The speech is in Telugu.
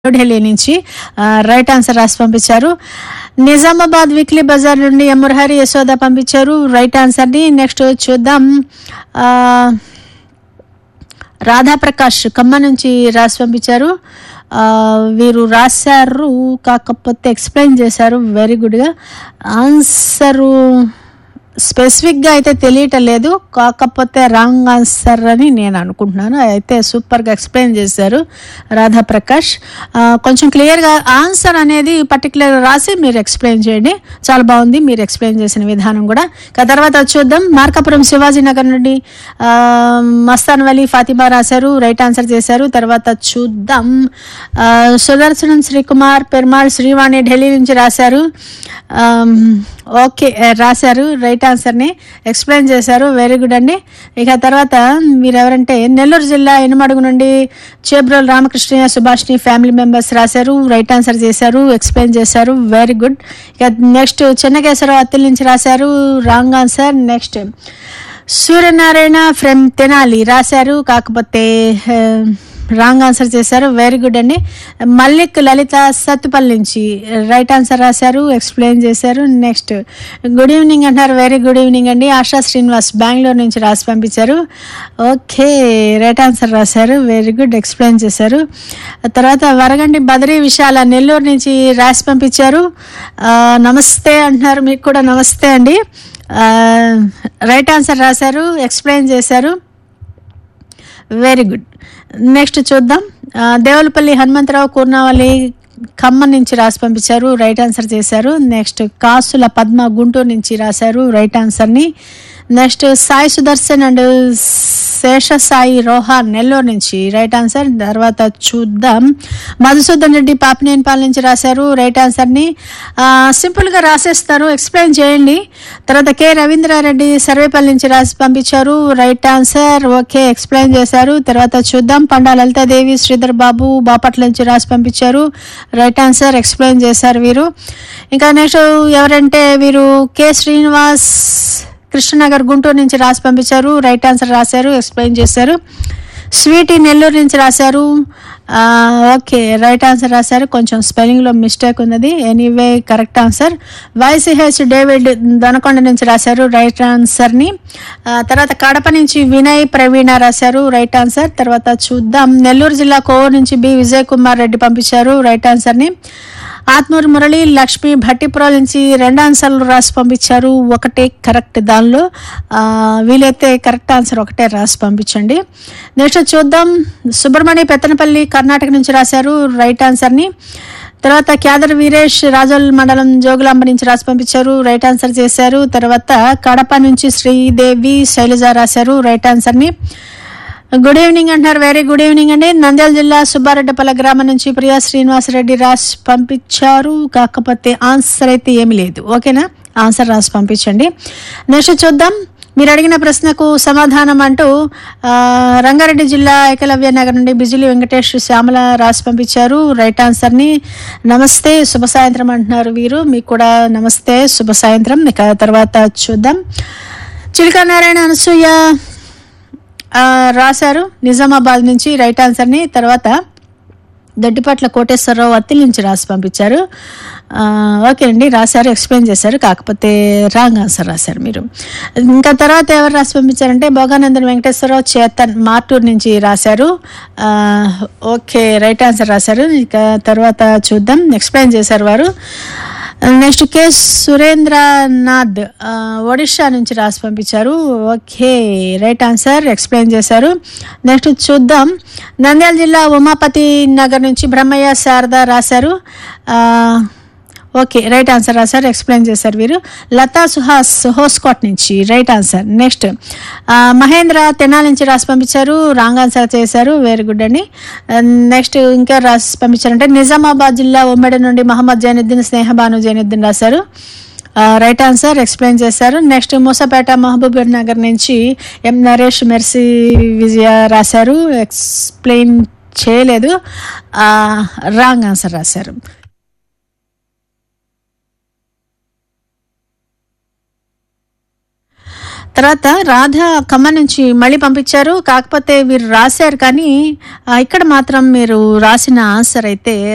ఢిల్లీ నుంచి రైట్ ఆన్సర్ రాసి పంపించారు. నిజామాబాద్ వీక్లీ బజార్ నుండి మురహరి యశోద పంపించారు రైట్ ఆన్సర్ని. నెక్స్ట్ చూద్దాం. రాధాప్రకాష్ ఖమ్మం నుంచి రాసి పంపించారు. వీరు రాశారు కాకపోతే ఎక్స్ప్లెయిన్ చేశారు వెరీ గుడ్గా. ఆన్సరు స్పెసిఫిక్గా అయితే తెలియటం లేదు, కాకపోతే రాంగ్ ఆన్సర్ అని నేను అనుకుంటున్నాను. అయితే సూపర్గా ఎక్స్ప్లెయిన్ చేశారు రాధాప్రకాష్. కొంచెం క్లియర్గా ఆన్సర్ అనేది పర్టికులర్ రాసి మీరు ఎక్స్ప్లెయిన్ చేయండి, చాలా బాగుంది మీరు ఎక్స్ప్లెయిన్ చేసిన విధానం కూడా. తర్వాత చూద్దాం. మార్కాపురం శివాజీ నగర్ నుండి మస్తాన్ వలీ ఫాతిమా రాశారు రైట్ ఆన్సర్ చేశారు. తర్వాత చూద్దాం. సుదర్శనం శ్రీకుమార్ పెరుమాళ్ శ్రీవాణి ఢిల్లీ నుంచి రాశారు. ఓకే రాశారు రైట్ ఆన్సర్ని ఎక్స్ప్లెయిన్ చేశారు వెరీ గుడ్ అండి. ఇక తర్వాత మీరు ఎవరంటే నెల్లూరు జిల్లా ఎనుమడుగు నుండి చేబ్రోల్ రామకృష్ణయ్య సుభాష్ని ఫ్యామిలీ మెంబర్స్ రాశారు రైట్ ఆన్సర్ చేశారు ఎక్స్ప్లెయిన్ చేశారు వెరీ గుడ్. ఇక నెక్స్ట్ చెన్నకేశ్వరరావు అత్తిల్ నుంచి రాశారు wrong answer. Next Suryanarayana from Tenali రాశారు కాకపోతే రాంగ్ ఆన్సర్ చేశారు వెరీ గుడ్ అండి. మల్లిక్ లలిత సత్తుపల్లి నుంచి రైట్ ఆన్సర్ రాశారు ఎక్స్ప్లెయిన్ చేశారు. నెక్స్ట్ గుడ్ ఈవినింగ్ అంటారు వెరీ గుడ్ ఈవినింగ్ అండి. ఆశా శ్రీనివాస్ బెంగళూరు నుంచి రాసి పంపించారు. ఓకే రైట్ ఆన్సర్ రాశారు వెరీ గుడ్ ఎక్స్ప్లెయిన్ చేశారు. తర్వాత వరగండి బద్రీ విశాల నెల్లూరు నుంచి రాసి పంపించారు. నమస్తే అంటున్నారు, మీకు కూడా నమస్తే అండి. రైట్ ఆన్సర్ రాశారు ఎక్స్ప్లెయిన్ చేశారు వెరీ గుడ్. నెక్స్ట్ చూద్దాం. దేవులపల్లి హనుమంతరావు కూర్నావల్లి ఖమ్మం నుంచి రాసి పంపించారు రైట్ ఆన్సర్ చేశారు. నెక్స్ట్ కాసుల పద్మ గుంటూరు నుంచి రాశారు రైట్ ఆన్సర్ని. నెక్స్ట్ సాయి సుదర్శన్ అండ్ శేషసాయి రోహన్ నెల్లూరు నుంచి రైట్ ఆన్సర్. తర్వాత చూద్దాం. మధుసూదన్ రెడ్డి పాపినేనిపాల్ నుంచి రాశారు రైట్ ఆన్సర్ని. సింపుల్గా రాసేస్తారు ఎక్స్ప్లెయిన్ చేయండి. తర్వాత కె రవీంద్రారెడ్డి సర్వేపల్లి నుంచి రాసి పంపించారు రైట్ ఆన్సర్ ఓకే ఎక్స్ప్లెయిన్ చేశారు. తర్వాత చూద్దాం. పండా లలితాదేవి శ్రీధర్ బాబు బాపట్ల నుంచి రాసి పంపించారు రైట్ ఆన్సర్ ఎక్స్ప్లెయిన్ చేశారు వీరు. ఇంకా నెక్స్ట్ ఎవరంటే వీరు కె శ్రీనివాస్ కృష్ణనగర్ గుంటూరు నుంచి రాసి పంపించారు రైట్ ఆన్సర్ రాశారు ఎక్స్ప్లెయిన్ చేశారు. స్వీటీ నెల్లూరు నుంచి రాశారు ఓకే రైట్ ఆన్సర్ రాశారు. కొంచెం స్పెల్లింగ్లో మిస్టేక్ ఉన్నది, anyway correct answer. YCH David Donakonda నుంచి రాశారు రైట్ ఆన్సర్ని. తర్వాత కడప నుంచి వినయ్ ప్రవీణ రాశారు రైట్ ఆన్సర్. తర్వాత చూద్దాం. నెల్లూరు జిల్లా కోవూరు నుంచి బి విజయ్ కుమార్ రెడ్డి పంపించారు రైట్ ఆన్సర్ని. ఆత్మూరు మురళి లక్ష్మి భట్టిపురం నుంచి రెండు ఆన్సర్లు రాసి పంపించారు, ఒకటే కరెక్ట్. దానిలో వీలైతే కరెక్ట్ ఆన్సర్ ఒకటే రాసి పంపించండి. నెక్స్ట్ చూద్దాం. సుబ్రహ్మణ్య పెత్తనపల్లి కర్ణాటక నుంచి రాశారు రైట్ ఆన్సర్ని. తర్వాత క్యాదర్ వీరేష్ రాజోల్ మండలం జోగులాంబ నుంచి రాసి పంపించారు రైట్ ఆన్సర్ చేశారు. తర్వాత కడప నుంచి శ్రీదేవి శైలజ రాశారు రైట్ ఆన్సర్ని. గుడ్ ఈవినింగ్ అంటున్నారు వెరీ గుడ్ ఈవినింగ్ అండి. నంద్యాల జిల్లా సుబ్బారెడ్డిపల్లి గ్రామం నుంచి ప్రియా శ్రీనివాసరెడ్డి రాసి పంపించారు, కాకపోతే ఆన్సర్ అయితే ఏమీ లేదు. ఓకేనా, ఆన్సర్ రాసి పంపించండి. నెక్స్ట్ చూద్దాం. మీరు అడిగిన ప్రశ్నకు సమాధానం అంటూ రంగారెడ్డి జిల్లా ఏకలవ్య నగర్ నుండి బిజిలి వెంకటేష్ శ్యామల రాసి పంపించారు రైట్ ఆన్సర్ని. నమస్తే శుభ సాయంత్రం అంటున్నారు వీరు, మీకు కూడా నమస్తే శుభ సాయంత్రం. ఇక తర్వాత చూద్దాం. చిలకా నారాయణ అనసూయ రాశారు నిజామాబాద్ నుంచి రైట్ ఆన్సర్ని. తర్వాత దొడ్డిపట్ల కోటేశ్వరరావు అత్తిల్ నుంచి రాసి పంపించారు ఓకే అండి రాశారు ఎక్స్ప్లెయిన్ చేశారు, కాకపోతే రాంగ్ ఆన్సర్ రాశారు మీరు. ఇంకా తర్వాత ఎవరు రాసి పంపించారంటే భోగానందన్ వెంకటేశ్వరరావు చేతన్ మార్టూర్ నుంచి రాశారు ఓకే రైట్ ఆన్సర్ రాశారు. ఇక తర్వాత చూద్దాం. ఎక్స్ప్లెయిన్ చేశారు వారు. నెక్స్ట్ కె సురేంద్రనాథ్ ఒడిషా నుంచి రాసి పంపించారు ఓకే రైట్ ఆన్సర్ ఎక్స్ప్లెయిన్ చేశారు. నెక్స్ట్ చూద్దాం. నంద్యాల జిల్లా ఉమాపతి నగర్ నుంచి బ్రహ్మయ్య శారద రాశారు ఓకే రైట్ ఆన్సర్ రాశారు ఎక్స్ప్లెయిన్ చేశారు వీరు. లతా సుహాస్ హోస్కోట్ నుంచి right answer. Next Mahindra Tenali నుంచి రాసి పంపించారు రాంగ్ ఆన్సర్ చేశారు వెరీ గుడ్ అండి. నెక్స్ట్ ఇంకా రాసి పంపించారంటే నిజామాబాద్ జిల్లా ఉమ్మడి నుండి మహమ్మద్ జైనుద్దీన్ స్నేహబాను జైనుద్దీన్ రాశారు రైట్ ఆన్సర్ ఎక్స్ప్లెయిన్ చేశారు. నెక్స్ట్ మూసపేట మహబూబ్ నగర్ నుంచి ఎం నరేష్ మెర్సీ విజయ రాశారు ఎక్స్ప్లెయిన్ చేయలేదు రాంగ్ ఆన్సర్ రాశారు. తర్వాత రాధ ఖమ్మం నుంచి మళ్ళీ పంపించారు, కాకపోతే వీరు రాశారు కానీ ఇక్కడ మాత్రం మీరు రాసిన ఆన్సర్ అయితే